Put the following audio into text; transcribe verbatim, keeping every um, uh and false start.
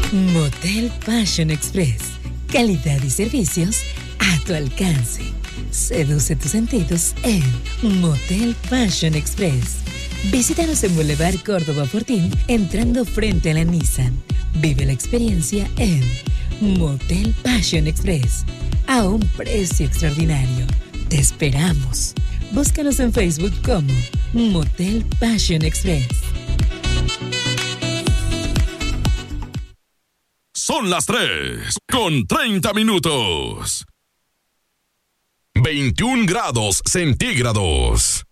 Motel Passion Express. Calidad y servicios a tu alcance. Seduce tus sentidos en Motel Passion Express. Visítanos en Boulevard Córdoba Fortín, entrando frente a la Nissan. Vive la experiencia en Motel Passion Express, a un precio extraordinario. Te esperamos. Búscanos en Facebook como Motel Passion Express. Son las tres con treinta minutos. veintiún grados centígrados.